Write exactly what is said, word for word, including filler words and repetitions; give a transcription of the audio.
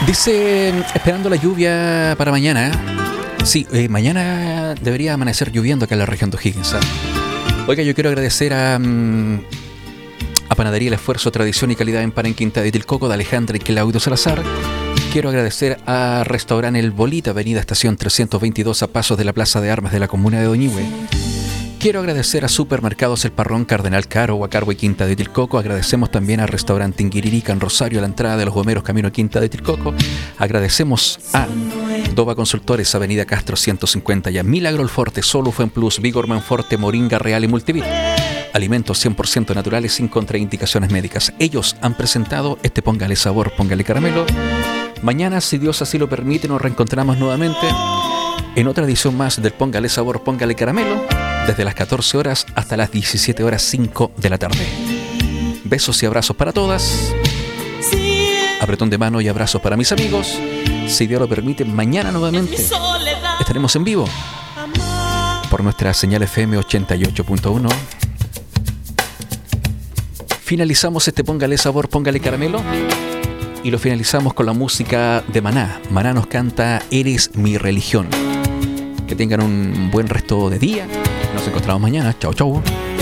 Dice, esperando la lluvia para mañana. Sí, eh, mañana debería amanecer lloviendo acá en la región de O'Higgins. ¿eh? Oiga, yo quiero agradecer a, um, a Panadería El Esfuerzo, Tradición y Calidad en Pan en Quinta de Tilcoco, de Alejandra y Claudio Salazar. Quiero agradecer a Restaurante El Bolita, Avenida Estación trescientos veintidós, a pasos de la Plaza de Armas de la comuna de Doñihue. Quiero agradecer a Supermercados El Parrón, Cardenal Caro, Huacarbo y Quinta de Tilcoco. Agradecemos también al Restaurante Inguiririca en Rosario, a la entrada de los Gomeros, camino a Quinta de Tilcoco. Agradecemos a Dova Consultores, Avenida Castro ciento cincuenta, y a Milagro El Forte, Solufen Plus, Vigorman Forte, Moringa Real y Multivit. Alimentos cien por ciento naturales sin contraindicaciones médicas. Ellos han presentado este Póngale Sabor, Póngale Caramelo. Mañana, si Dios así lo permite, nos reencontramos nuevamente en otra edición más del Póngale Sabor, Póngale Caramelo, desde las catorce horas hasta las diecisiete horas cinco de la tarde. Besos y abrazos para todas. Apretón de mano y abrazos para mis amigos. Si Dios lo permite, mañana nuevamente estaremos en vivo por nuestra señal F M ochenta y ocho punto uno. Finalizamos este Póngale Sabor, Póngale Caramelo y lo finalizamos con la música de Maná. Maná nos canta Eres mi religión. Que tengan un buen resto de día. Nos encontramos mañana. Chau, chau.